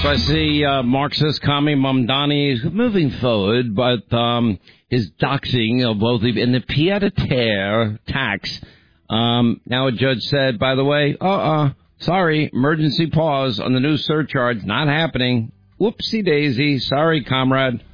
So I see Marxist commie Mamdani moving forward, but his doxing of both in the pied-à-terre tax. Now a judge said, by the way, sorry, emergency pause on the new surcharge, not happening. Whoopsie-daisy, sorry, comrade.